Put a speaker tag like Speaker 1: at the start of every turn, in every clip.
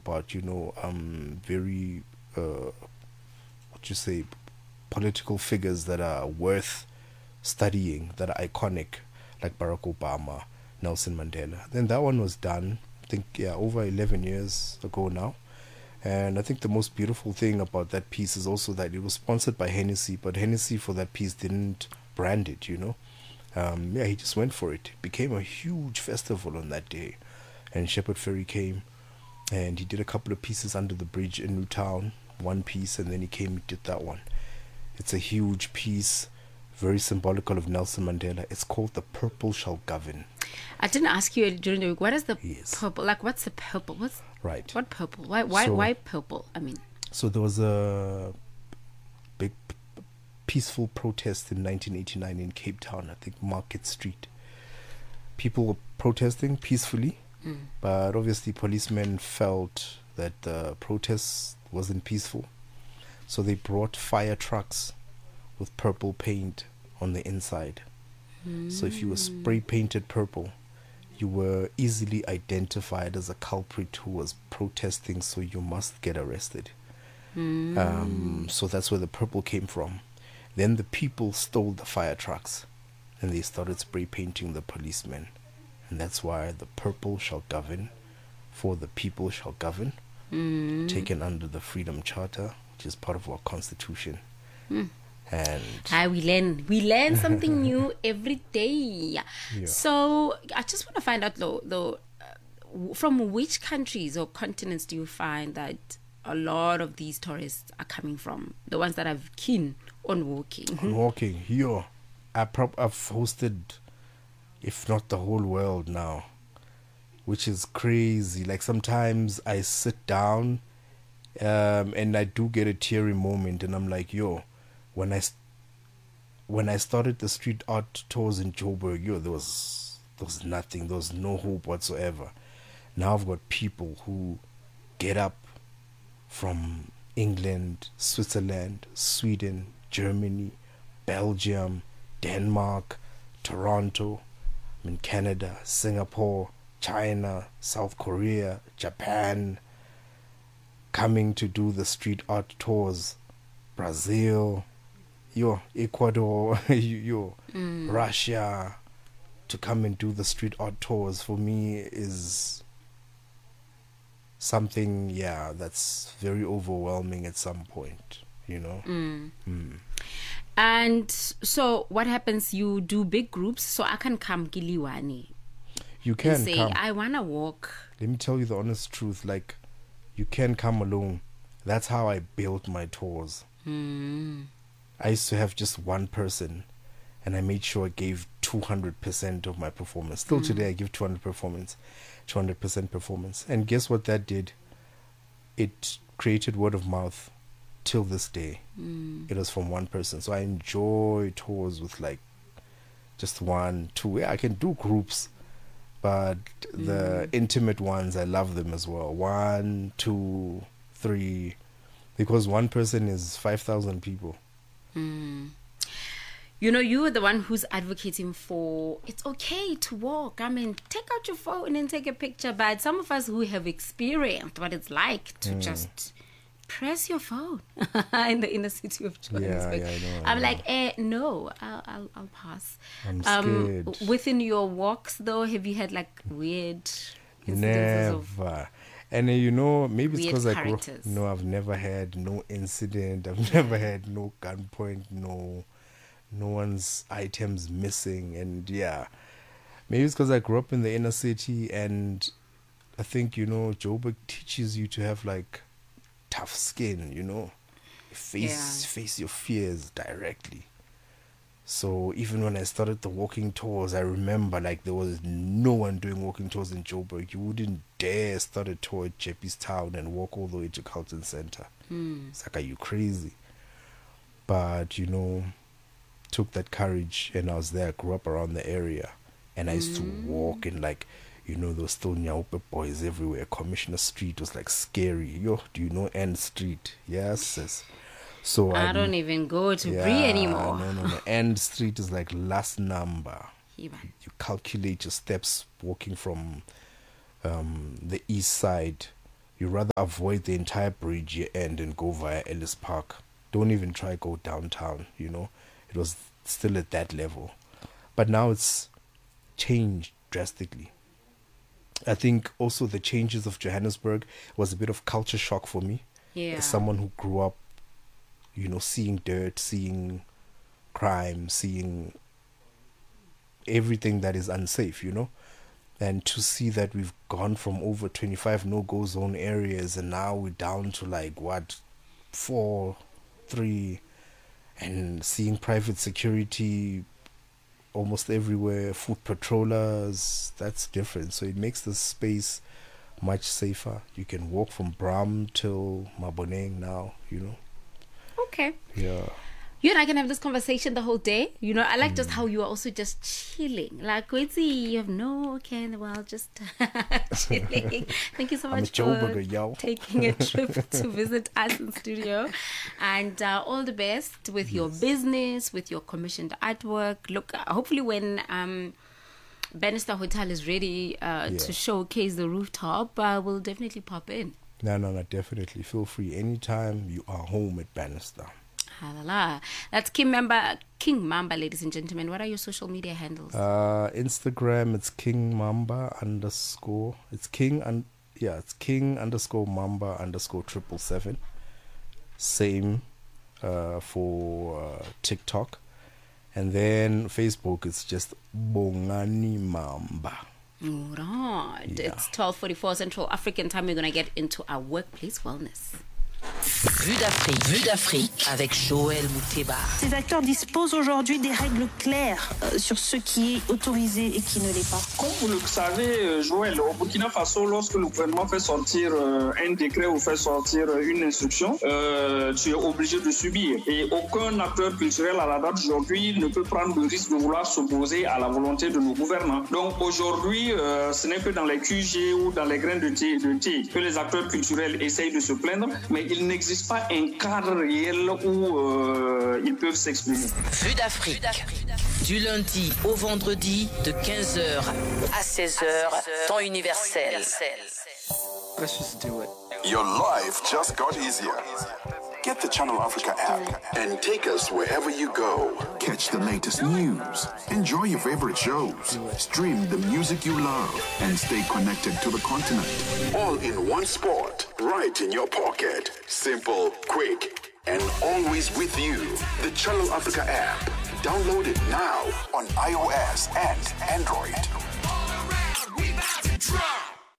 Speaker 1: about, very, what you say, political figures that are worth studying, that are iconic, like Barack Obama, Nelson Mandela. Then that one was done, I think, yeah, over 11 years ago now. And I think the most beautiful thing about that piece is also that it was sponsored by Hennessy, but Hennessy for that piece didn't brand it, Yeah, he just went for it. It became a huge festival on that day. And Shepard Ferry came and he did a couple of pieces under the bridge in Newtown, one piece, and then he came and did that one. It's a huge piece, very symbolical of Nelson Mandela. It's called The Purple Shall Govern.
Speaker 2: I didn't ask you during the week, what is the
Speaker 1: Yes.
Speaker 2: purple? Like, what's the purple?
Speaker 1: Right.
Speaker 2: What purple? Why purple? I mean,
Speaker 1: So there was a big peaceful protest in 1989 in Cape Town, I think Market Street. People were protesting peacefully, but obviously policemen felt that the protest wasn't peaceful. So they brought fire trucks with purple paint on the inside. So if you were spray painted purple, you were easily identified as a culprit who was protesting, so you must get arrested. So that's where the purple came from. Then the people stole the fire trucks and they started spray painting the policemen. And that's why the purple shall govern, for the people shall govern, taken under the Freedom Charter, which is part of our constitution. And
Speaker 2: we learn something new every day.
Speaker 1: Yeah.
Speaker 2: So I just want to find out though, from which countries or continents do you find that a lot of these tourists are coming from? The ones that are keen on walking.
Speaker 1: on walking here, I've hosted, if not the whole world now, which is crazy. Like sometimes I sit down and I do get a teary moment, and I'm like, yo, when I started the street art tours in Joburg, there was nothing, there was no hope whatsoever. Now I've got people who get up from England, Switzerland, Sweden, Germany, Belgium, Denmark, Toronto, Canada, Singapore, China, South Korea, Japan, coming to do the street art tours. Brazil, Ecuador, Russia, to come and do the street art tours, for me is something, that's very overwhelming at some point,
Speaker 2: And so what happens? You do big groups, so I can come Giliwani.
Speaker 1: You can
Speaker 2: say,
Speaker 1: come.
Speaker 2: I want to walk.
Speaker 1: Let me tell you the honest truth, like, you can come alone. That's how I built my tours. I used to have just one person, and I made sure I gave 200% of my performance. Still today, I give 200% performance. And guess what that did? It created word of mouth till this day. It was from one person. So I enjoy tours with like just 1, 2. Yeah, I can do groups, but the intimate ones, I love them as well. 1, 2, 3. Because one person is 5,000 people.
Speaker 2: You were the one who's advocating for it's okay to walk. I mean, take out your phone and take a picture. But some of us who have experienced what it's like to just press your phone in the inner city of Johannesburg.
Speaker 1: Yeah, I know.
Speaker 2: I'm like, no, I'll pass.
Speaker 1: I'm scared.
Speaker 2: Within your walks, though, have you had like weird incidences of
Speaker 1: Never. And maybe it's because I've never had no incident. I've never had no gunpoint, no one's items missing. And maybe it's because I grew up in the inner city, and I think, Joburg teaches you to have like tough skin, face your fears directly. So even when I started the walking tours, I remember like there was no one doing walking tours in Joburg. You wouldn't dare start a tour at Jeppes Town and walk all the way to Carlton Center. It's like, are you crazy? But, took that courage, and I was there. I grew up around the area, and I used to walk in like, there was still Nyaupe boys everywhere. Commissioner Street was like scary. Do you know End Street? Yes, sis. So
Speaker 2: I don't even go to Bree anymore.
Speaker 1: No. End Street is like last number.
Speaker 2: You
Speaker 1: calculate your steps walking from the east side You rather avoid the entire bridge you end and go via Ellis Park. Don't even try go downtown, you know. It was still at that level. But now it's changed drastically. I think also the changes of Johannesburg was a bit of culture shock for me.
Speaker 2: Yeah.
Speaker 1: As someone who grew up, you know, seeing dirt, seeing crime, seeing everything that is unsafe, you know. And to see that we've gone from over 25 no-go zone areas and now we're down to like, 4, 3, and seeing private security almost everywhere, foot patrollers, that's different. So it makes the space much safer. You can walk from Bram till Maboneng now, you know.
Speaker 2: Okay.
Speaker 1: Yeah.
Speaker 2: You and I can have this conversation the whole day. You know, I like just how you are also just chilling. Like, wait, you have no care in the world, just chilling. Thank you so much for taking a trip to visit us in studio. And all the best with your business, with your commissioned artwork. Look, hopefully when Bannister Hotel is ready to showcase the rooftop, we'll definitely pop in.
Speaker 1: No, definitely. Feel free. Anytime you are home at Bannister.
Speaker 2: That's King Mamba, ladies and gentlemen. What are your social media handles?
Speaker 1: Instagram, it's King Mamba _ it's King Mamba _ 777. Same for TikTok. And then Facebook, it's just Bongani Mamba.
Speaker 2: All right. Yeah. It's 12:44 Central African time. We're going to get into our workplace wellness.
Speaker 3: Vue d'Afrique avec Joël Mouteba.
Speaker 4: Ces acteurs disposent aujourd'hui des règles claires sur ce qui est autorisé et qui ne l'est pas.
Speaker 5: Comme vous le savez, Joël, au Burkina Faso, lorsque le gouvernement fait sortir un décret ou fait sortir une instruction, tu es obligé de subir. Et aucun acteur culturel à la date d'aujourd'hui ne peut prendre le risque de vouloir s'opposer à la volonté de nos gouvernants. Donc aujourd'hui, ce n'est que dans les QG ou dans les grains de thé que les acteurs culturels essayent de se plaindre, mais il n'existe pas un cadre réel où ils peuvent s'exprimer.
Speaker 3: Vue d'Afrique, du lundi au vendredi de 15h à 16h, temps universel.
Speaker 6: Let's just do it.
Speaker 7: Your life just got easier. Get the Channel Africa app and take us wherever you go. Catch the latest news, enjoy your favorite shows, stream the music you love, and stay connected to the continent. All in one spot, right in your pocket. Simple, quick, and always with you. The Channel Africa app. Download it now on iOS and Android.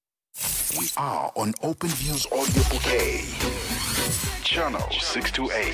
Speaker 7: We are on OpenView's audio bouquet. Channel 628.